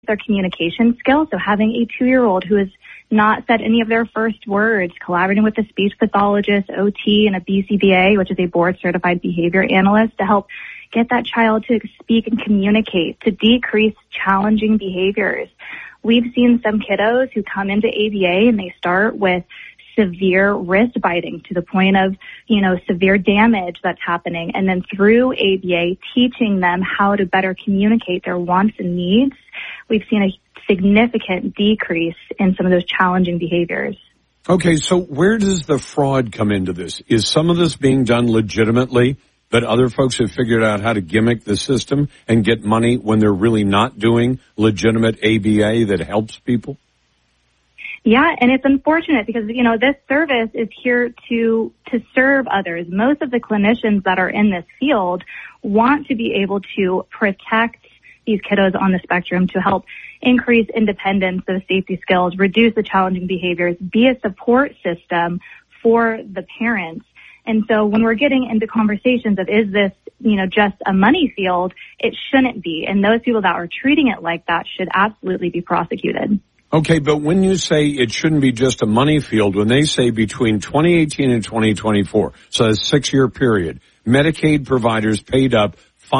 their communication skills. So having a 2-year-old who has not said any of their first words, collaborating with a speech pathologist, OT, and a BCBA, which is a board-certified behavior analyst, to help get that child to speak and communicate, to decrease challenging behaviors. We've seen some kiddos who come into ABA and they start with severe wrist biting to the point of, severe damage that's happening. And then through ABA, teaching them how to better communicate their wants and needs, we've seen a significant decrease in some of those challenging behaviors. Okay, so where does the fraud come into this? Is some of this being done legitimately, but other folks have figured out how to gimmick the system and get money when they're really not doing legitimate ABA that helps people? Yeah, and it's unfortunate because, this service is here to serve others. Most of the clinicians that are in this field want to be able to protect these kiddos on the spectrum, to help increase independence, those safety skills, reduce the challenging behaviors, be a support system for the parents. And so when we're getting into conversations of, is this, just a money field, it shouldn't be. And those people that are treating it like that should absolutely be prosecuted. Okay, but when you say it shouldn't be just a money field, when they say between 2018 and 2024, so a 6-year period, Medicaid providers paid up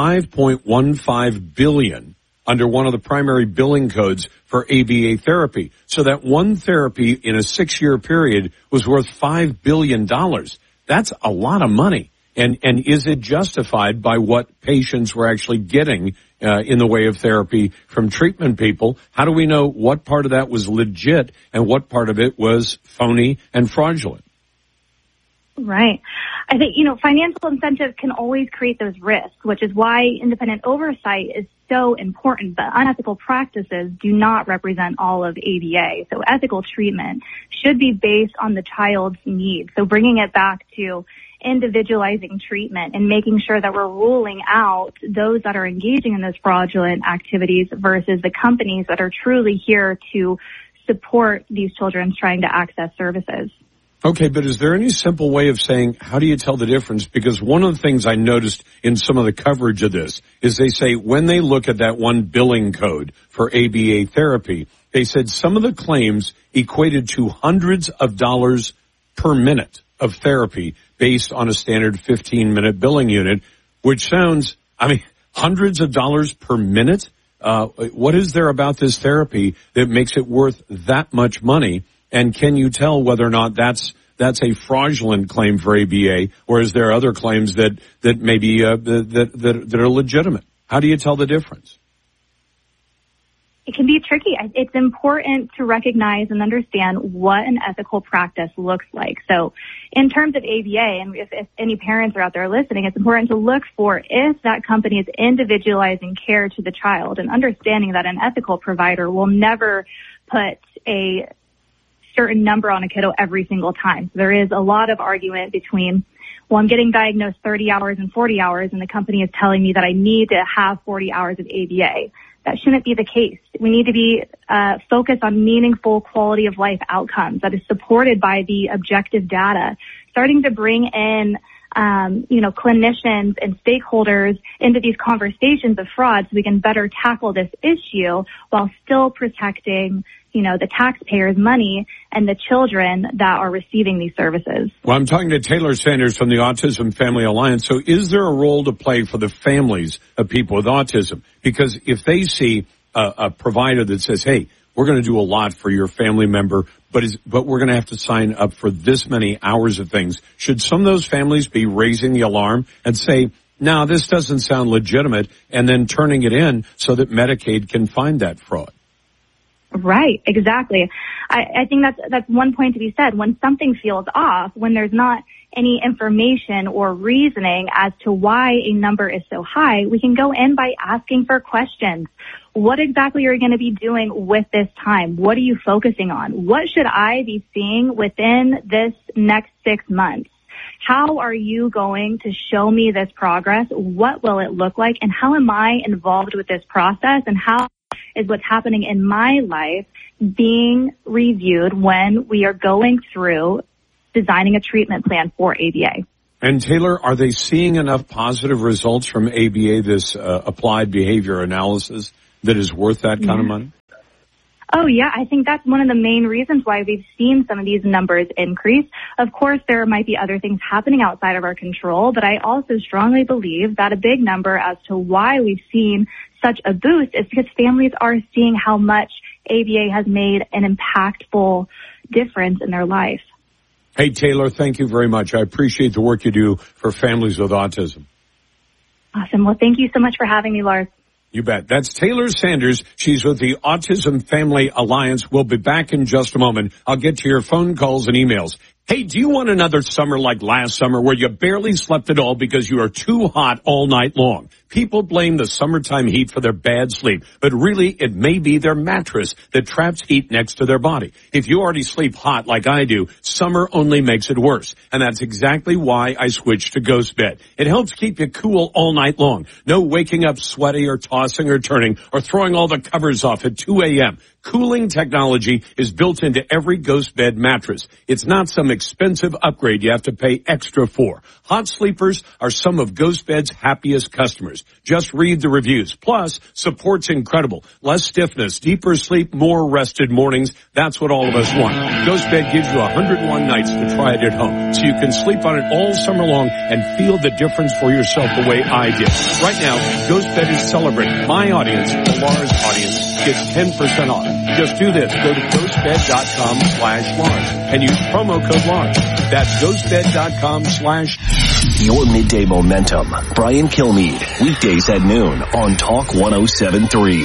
$5.15 billion under one of the primary billing codes for ABA therapy. So that one therapy in a 6-year period was worth $5 billion. That's a lot of money. And is it justified by what patients were actually getting in the way of therapy from treatment people? How do we know what part of that was legit and what part of it was phony and fraudulent? Right. I think, financial incentives can always create those risks, which is why independent oversight is so important. But unethical practices do not represent all of ABA. So ethical treatment should be based on the child's needs. So bringing it back to individualizing treatment and making sure that we're ruling out those that are engaging in those fraudulent activities versus the companies that are truly here to support these children trying to access services. Okay, but is there any simple way of saying, how do you tell the difference? Because one of the things I noticed in some of the coverage of this is they say when they look at that one billing code for ABA therapy, they said some of the claims equated to hundreds of dollars per minute of therapy based on a standard 15-minute billing unit, which sounds, hundreds of dollars per minute? What is there about this therapy that makes it worth that much money? And can you tell whether or not that's a fraudulent claim for ABA, or is there other claims that maybe that are legitimate? How do you tell the difference? It can be tricky. It's important to recognize and understand what an ethical practice looks like. So in terms of ABA, and if any parents are out there listening, it's important to look for if that company is individualizing care to the child and understanding that an ethical provider will never put a certain number on a kiddo every single time. So there is a lot of argument between, well, I'm getting diagnosed 30 hours and 40 hours, and the company is telling me that I need to have 40 hours of ABA. That shouldn't be the case. We need to be focused on meaningful quality of life outcomes that is supported by the objective data, starting to bring in clinicians and stakeholders into these conversations of fraud so we can better tackle this issue while still protecting, the taxpayers' money and the children that are receiving these services. Well, I'm talking to Taylor Sanders from the Autism Family Alliance. So is there a role to play for the families of people with autism? Because if they see a provider that says, hey, we're going to do a lot for your family member, but we're going to have to sign up for this many hours of things, should some of those families be raising the alarm and say, no, this doesn't sound legitimate, and then turning it in so that Medicaid can find that fraud? Right, exactly. I think that's one point to be said. When something feels off, when there's not any information or reasoning as to why a number is so high, we can go in by asking for questions. What exactly are you going to be doing with this time? What are you focusing on? What should I be seeing within this next 6 months? How are you going to show me this progress? What will it look like? And how am I involved with this process? And how is what's happening in my life being reviewed when we are going through designing a treatment plan for ABA? And Taylor, are they seeing enough positive results from ABA, this applied behavior analysis, that is worth that kind of money? Oh, yeah. I think that's one of the main reasons why we've seen some of these numbers increase. Of course, there might be other things happening outside of our control, but I also strongly believe that a big number as to why we've seen such a boost is because families are seeing how much ABA has made an impactful difference in their life. Hey, Taylor, thank you very much. I appreciate the work you do for families with autism. Awesome. Well, thank you so much for having me, Lars. You bet. That's Taylor Sanders. She's with the Autism Family Alliance. We'll be back in just a moment. I'll get to your phone calls and emails. Hey, do you want another summer like last summer where you barely slept at all because you are too hot all night long? People blame the summertime heat for their bad sleep, but really it may be their mattress that traps heat next to their body. If you already sleep hot like I do, summer only makes it worse. And that's exactly why I switched to Ghost Bed. It helps keep you cool all night long. No waking up sweaty or tossing or turning or throwing all the covers off at 2 a.m. Cooling technology is built into every Ghost Bed mattress. It's not some expensive upgrade you have to pay extra for. Hot sleepers are some of Ghost Bed's happiest customers. Just read the reviews. Plus, support's incredible. Less stiffness, deeper sleep, more rested mornings. That's what all of us want. Ghost Bed gives you 101 nights to try it at home, so you can sleep on it all summer long and feel the difference for yourself the way I did. Right now, Ghost Bed is celebrating. My audience, the Lars audience, gets 10% off. Just do this. Go to ghostbed.com/Lars and use promo code Lars. That's ghostbed.com/. Your midday momentum. Brian Kilmeade. Weekdays at noon on Talk 107.3.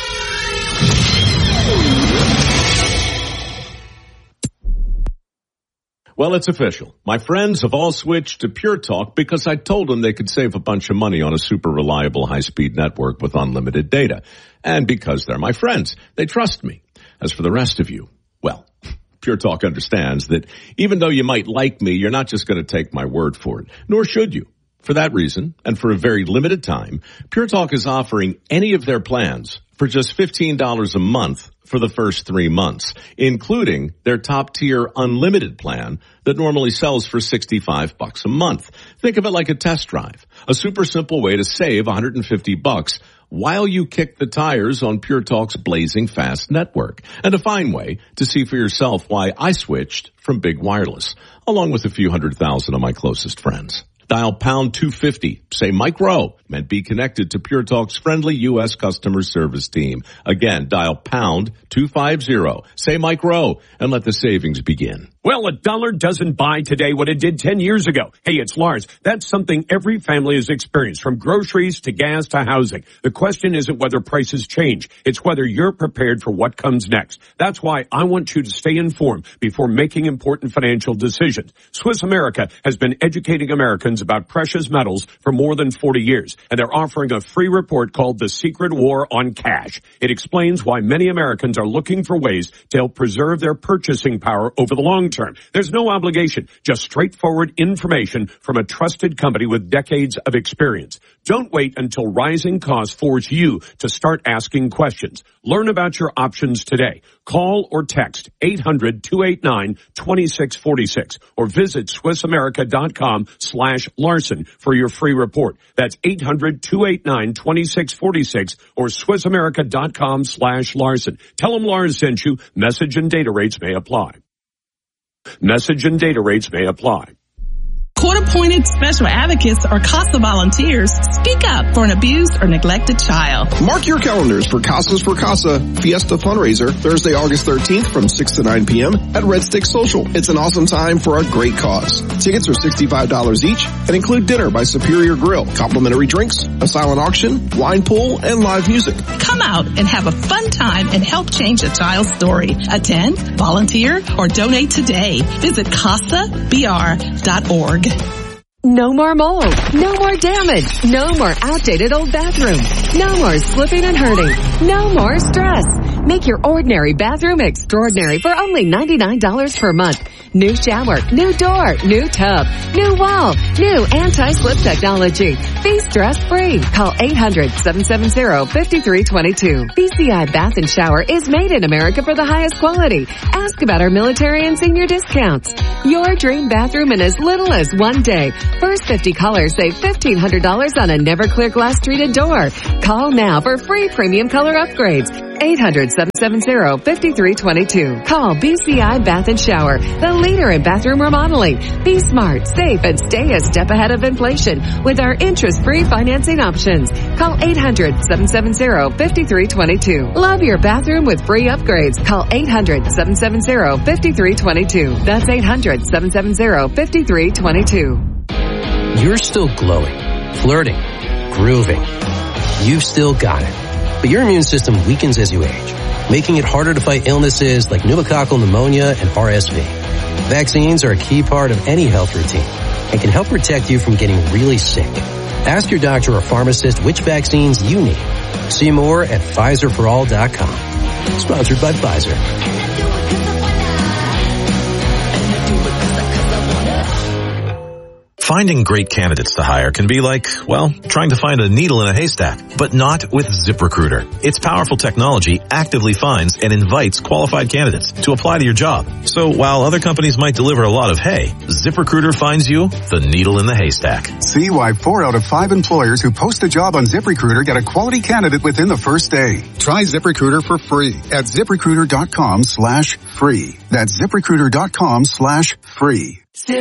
Well, it's official. My friends have all switched to Pure Talk because I told them they could save a bunch of money on a super reliable high-speed network with unlimited data. And because they're my friends, they trust me. As for the rest of you, well, Pure Talk understands that even though you might like me, you're not just going to take my word for it, nor should you. For that reason, and for a very limited time, Pure Talk is offering any of their plans for just $15 a month for the first 3 months, including their top-tier unlimited plan that normally sells for $65 a month. Think of it like a test drive, a super simple way to save $150 while you kick the tires on Pure Talk's blazing fast network, and a fine way to see for yourself why I switched from big wireless, along with a few 100,000 of my closest friends. Dial pound 250, say Mike Rowe, and be connected to Pure Talk's friendly U.S. customer service team. Again, dial pound 250, say Mike Rowe, and let the savings begin. Well, $1 doesn't buy today what it did 10 years ago. Hey, it's Lars. That's something every family has experienced, from groceries to gas to housing. The question isn't whether prices change. It's whether you're prepared for what comes next. That's why I want you to stay informed before making important financial decisions. Swiss America has been educating Americans about precious metals for more than 40 years, and they're offering a free report called The Secret War on Cash. It explains why many Americans are looking for ways to help preserve their purchasing power over the long term. There's no obligation, just straightforward information from a trusted company with decades of experience. Don't wait until rising costs force you to start asking questions. Learn about your options today. Call or text 800-289-2646 or visit SwissAmerica.com/Larson for your free report. That's 800-289-2646 or SwissAmerica.com/Larson. Tell them Lars sent you. Message and data rates may apply. Message and data rates may apply. Court-appointed special advocates or CASA volunteers speak up for an abused or neglected child. Mark your calendars for Casas for Casa Fiesta fundraiser Thursday, August 13th from 6 to 9 p.m. at Red Stick Social. It's an awesome time for a great cause. Tickets are $65 each and include dinner by Superior Grill, complimentary drinks, a silent auction, wine pool, and live music. Come out and have a fun time and help change a child's story. Attend, volunteer, or donate today. Visit CASABR.org. No more mold. No more damage. No more outdated old bathrooms. No more slipping and hurting. No more stress. Make your ordinary bathroom extraordinary for only $99 per month. New shower, new door, new tub, new wall, new anti-slip technology. Be stress-free. Call 800-770-5322. BCI Bath and Shower is made in America for the highest quality. Ask about our military and senior discounts. Your dream bathroom in as little as 1 day. First 50 callers save $1,500 on a never clear glass treated door. Call now for free premium color upgrades. 800-770-5322. Call BCI Bath and Shower, the leader in bathroom remodeling. Be smart, safe, and stay a step ahead of inflation with our interest-free financing options. Call 800-770-5322. Love your bathroom with free upgrades. Call 800-770-5322. That's 800-770-5322. You're still glowing, flirting, grooving. You've still got it. But your immune system weakens as you age, making it harder to fight illnesses like pneumococcal pneumonia and RSV. Vaccines are a key part of any health routine and can help protect you from getting really sick. Ask your doctor or pharmacist which vaccines you need. See more at PfizerForAll.com. Sponsored by Pfizer. Finding great candidates to hire can be like, well, trying to find a needle in a haystack, but not with ZipRecruiter. Its powerful technology actively finds and invites qualified candidates to apply to your job. So while other companies might deliver a lot of hay, ZipRecruiter finds you the needle in the haystack. See why 4 out of 5 employers who post a job on ZipRecruiter get a quality candidate within the first day. Try ZipRecruiter for free at ZipRecruiter.com/free. That's ZipRecruiter.com/free.